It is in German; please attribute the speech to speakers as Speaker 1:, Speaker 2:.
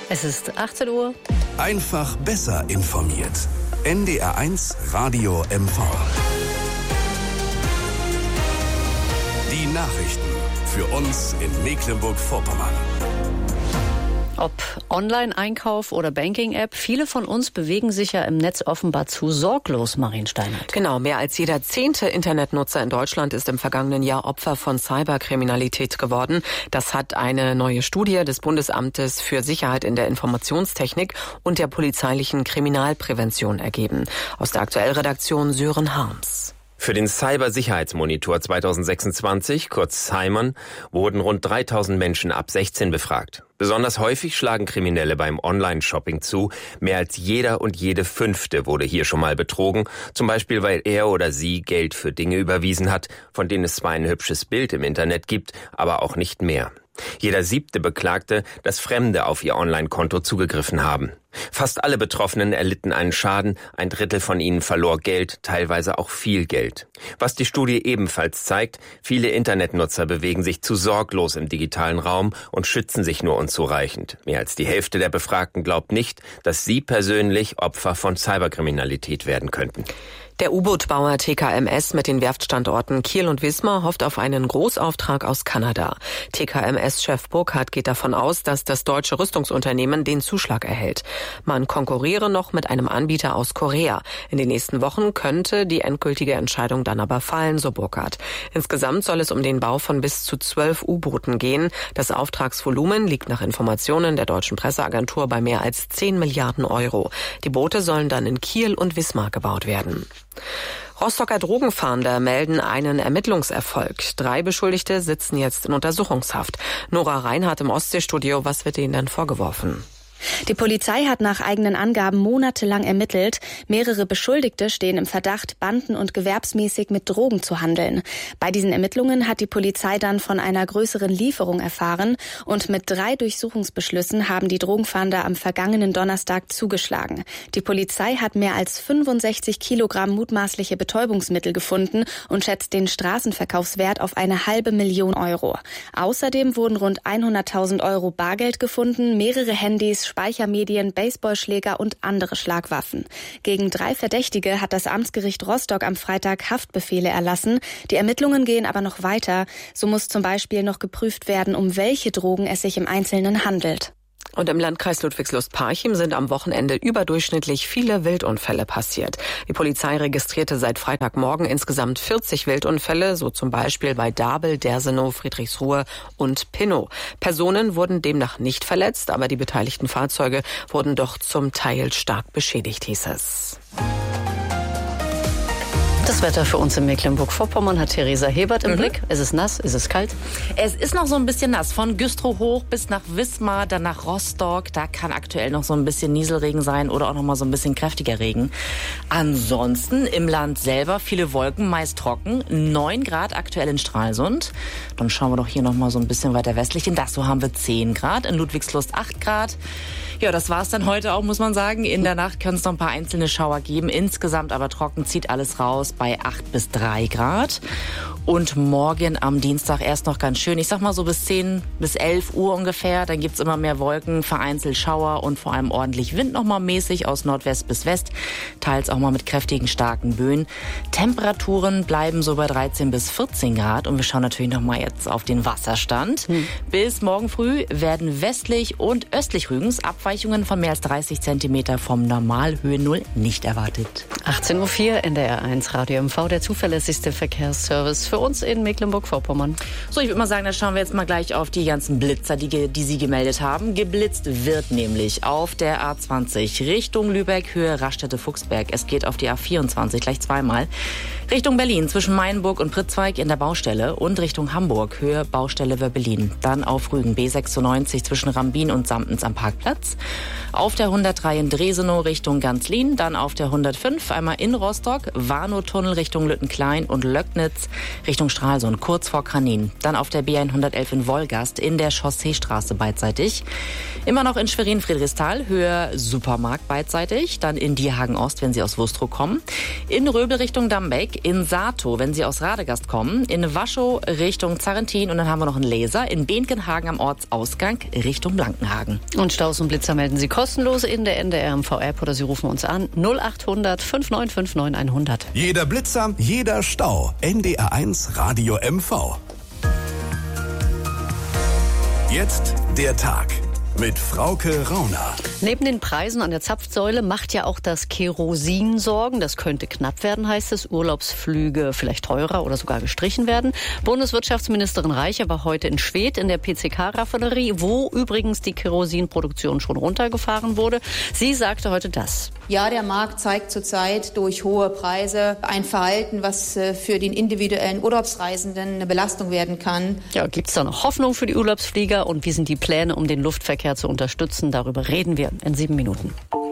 Speaker 1: Es ist 18 Uhr.
Speaker 2: Einfach besser informiert. NDR1 Radio MV. Die Nachrichten für uns in Mecklenburg-Vorpommern.
Speaker 1: Ob Online-Einkauf oder Banking-App, viele von uns bewegen sich ja im Netz offenbar zu sorglos, Marien Steinert.
Speaker 3: Genau, mehr als jeder 10. Internetnutzer in Deutschland ist im vergangenen Jahr Opfer von Cyberkriminalität geworden. Das hat eine neue Studie des Bundesamtes für Sicherheit in der Informationstechnik und der polizeilichen Kriminalprävention ergeben. Aus der Aktuellredaktion Sören Harms.
Speaker 4: Für den Cybersicherheitsmonitor 2026, kurz CIMON, wurden rund 3000 Menschen ab 16 befragt. Besonders häufig schlagen Kriminelle beim Online-Shopping zu. Mehr als jeder und jede Fünfte wurde hier schon mal betrogen. Zum Beispiel, weil er oder sie Geld für Dinge überwiesen hat, von denen es zwar ein hübsches Bild im Internet gibt, aber auch nicht mehr. Jeder 7. beklagte, dass Fremde auf ihr Online-Konto zugegriffen haben. Fast alle Betroffenen erlitten einen Schaden, ein Drittel von ihnen verlor Geld, teilweise auch viel Geld. Was die Studie ebenfalls zeigt, viele Internetnutzer bewegen sich zu sorglos im digitalen Raum und schützen sich nur unzureichend. Mehr als die Hälfte der Befragten glaubt nicht, dass sie persönlich Opfer von Cyberkriminalität werden könnten.
Speaker 3: Der U-Boot-Bauer TKMS mit den Werftstandorten Kiel und Wismar hofft auf einen Großauftrag aus Kanada. TKMS-Chef Burkhardt geht davon aus, dass das deutsche Rüstungsunternehmen den Zuschlag erhält. Man konkurriere noch mit einem Anbieter aus Korea. In den nächsten Wochen könnte die endgültige Entscheidung dann aber fallen, so Burkhardt. Insgesamt soll es um den Bau von bis zu 12 U-Booten gehen. Das Auftragsvolumen liegt nach Informationen der deutschen Presseagentur bei mehr als 10 Milliarden Euro. Die Boote sollen dann in Kiel und Wismar gebaut werden. Rostocker Drogenfahnder melden einen Ermittlungserfolg. 3 Beschuldigte sitzen jetzt in Untersuchungshaft. Nora Reinhardt im Ostseestudio, was wird ihnen denn vorgeworfen?
Speaker 5: Die Polizei hat nach eigenen Angaben monatelang ermittelt. Mehrere Beschuldigte stehen im Verdacht, banden- und gewerbsmäßig mit Drogen zu handeln. Bei diesen Ermittlungen hat die Polizei dann von einer größeren Lieferung erfahren und mit 3 Durchsuchungsbeschlüssen haben die Drogenfahnder am vergangenen Donnerstag zugeschlagen. Die Polizei hat mehr als 65 Kilogramm mutmaßliche Betäubungsmittel gefunden und schätzt den Straßenverkaufswert auf 500.000 Euro. Außerdem wurden rund 100.000 Euro Bargeld gefunden, mehrere Handys, Speichermedien, Baseballschläger und andere Schlagwaffen. Gegen 3 Verdächtige hat das Amtsgericht Rostock am Freitag Haftbefehle erlassen. Die Ermittlungen gehen aber noch weiter. So muss zum Beispiel noch geprüft werden, um welche Drogen es sich im Einzelnen handelt.
Speaker 3: Und im Landkreis Ludwigslust-Parchim sind am Wochenende überdurchschnittlich viele Wildunfälle passiert. Die Polizei registrierte seit Freitagmorgen insgesamt 40 Wildunfälle, so zum Beispiel bei Dabel, Dersenow, Friedrichsruhe und Pinnow. Personen wurden demnach nicht verletzt, aber die beteiligten Fahrzeuge wurden doch zum Teil stark beschädigt, hieß es.
Speaker 1: Das Wetter für uns in Mecklenburg-Vorpommern hat Theresa Hebert im Blick. Es ist nass, es ist kalt.
Speaker 6: Es ist noch so ein bisschen nass. Von Güstrow hoch bis nach Wismar, dann nach Rostock. Da kann aktuell noch so ein bisschen Nieselregen sein oder auch noch mal so ein bisschen kräftiger Regen. Ansonsten im Land selber viele Wolken, meist trocken. 9 Grad aktuell in Stralsund. Dann schauen wir doch hier noch mal so ein bisschen weiter westlich hin. So haben wir 10 Grad. In Ludwigslust 8 Grad. Ja, das war's dann heute auch, muss man sagen. In der Nacht können es noch ein paar einzelne Schauer geben. Insgesamt aber trocken, zieht alles raus bei 8 bis 3 Grad. Und morgen am Dienstag erst noch ganz schön. Ich sag mal so bis 10 bis 11 Uhr ungefähr. Dann gibt's immer mehr Wolken, vereinzelt Schauer und vor allem ordentlich Wind noch mal mäßig aus Nordwest bis West. Teils auch mal mit kräftigen, starken Böen. Temperaturen bleiben so bei 13 bis 14 Grad. Und wir schauen natürlich noch mal jetzt auf den Wasserstand. Bis morgen früh werden westlich und östlich Rügens Abweichungen von mehr als 30 Zentimeter vom Normalhöhennull nicht erwartet.
Speaker 1: 18.04 Uhr, NDR1 Radio MV, der zuverlässigste Verkehrsservice für uns in Mecklenburg-Vorpommern.
Speaker 6: So, ich würde mal sagen, da schauen wir jetzt mal gleich auf die ganzen Blitzer, die Sie gemeldet haben. Geblitzt wird nämlich auf der A20 Richtung Lübeck, Höhe Raststätte-Fuchsberg. Es geht auf die A24 gleich zweimal. Richtung Berlin zwischen Mainburg und Pritzweig in der Baustelle und Richtung Hamburg, Höhe Baustelle Wöbbelin. Dann auf Rügen B96 zwischen Rambin und Samtens am Parkplatz. Auf der 103 in Dresenow Richtung Ganzlin, dann auf der 105 einmal in Rostock, Warnow-Tunnel Richtung Lüttenklein und Löcknitz Richtung Stralsund, kurz vor Kranin. Dann auf der B111 in Wolgast in der Chausseestraße beidseitig. Immer noch in Schwerin-Friedrichsthal, Höhe Supermarkt beidseitig. Dann in Dierhagen-Ost, wenn Sie aus Wustrow kommen. In Röbel Richtung Dambeck. In Sato, wenn Sie aus Radegast kommen. In Waschow Richtung Zarrentin. Und dann haben wir noch einen Laser in Behnkenhagen am Ortsausgang Richtung Blankenhagen.
Speaker 1: Und Staus und Blitzer melden Sie kostenlos in der NDR-MV-App oder Sie rufen uns an 0800 5959 100.
Speaker 2: Jeder Blitzer, jeder Stau. NDR1 Radio MV. Jetzt der Tag mit Frauke Rauner.
Speaker 1: Neben den Preisen an der Zapfsäule macht ja auch das Kerosin Sorgen. Das könnte knapp werden, heißt es. Urlaubsflüge vielleicht teurer oder sogar gestrichen werden. Bundeswirtschaftsministerin Reiche war heute in Schwedt in der PCK-Raffinerie, wo übrigens die Kerosinproduktion schon runtergefahren wurde. Sie sagte heute das.
Speaker 7: Ja, der Markt zeigt zurzeit durch hohe Preise ein Verhalten, was für den individuellen Urlaubsreisenden eine Belastung werden kann.
Speaker 1: Ja, gibt's da noch Hoffnung für die Urlaubsflieger? Und wie sind die Pläne, um den Luftverkehr zu unterstützen? Darüber reden wir in 7 Minuten.